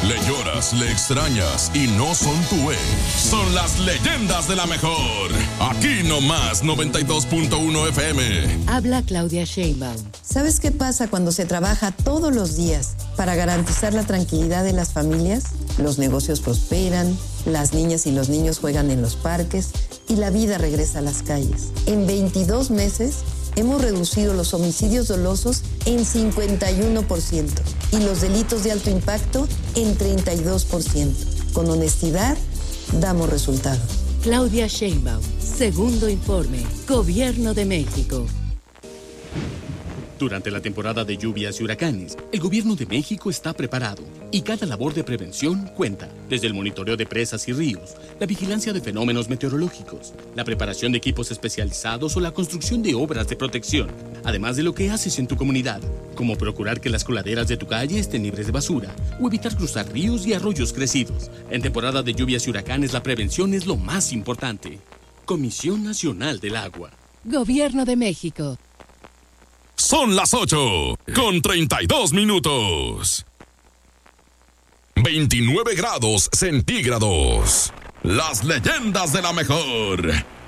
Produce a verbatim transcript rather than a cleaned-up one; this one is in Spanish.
Le lloras, le extrañas y no son tu ex. Son las leyendas de la mejor. Aquí nomás, noventa y dos punto uno F M. Habla Claudia Sheinbaum. ¿Sabes qué pasa cuando se trabaja todos los días para garantizar la tranquilidad de las familias? Los negocios prosperan, las niñas y los niños juegan en los parques y la vida regresa a las calles. En veintidós meses hemos reducido los homicidios dolosos en cincuenta y uno por ciento y los delitos de alto impacto en treinta y dos por ciento. Con honestidad, damos resultados. Claudia Sheinbaum, segundo informe, Gobierno de México. Durante la temporada de lluvias y huracanes, el Gobierno de México está preparado y cada labor de prevención cuenta, desde el monitoreo de presas y ríos, la vigilancia de fenómenos meteorológicos, la preparación de equipos especializados o la construcción de obras de protección, además de lo que haces en tu comunidad, como procurar que las coladeras de tu calle estén libres de basura o evitar cruzar ríos y arroyos crecidos. En temporada de lluvias y huracanes, la prevención es lo más importante. Comisión Nacional del Agua. Gobierno de México. Son las ocho con treinta y dos minutos. veintinueve grados centígrados. Las leyendas de la mejor.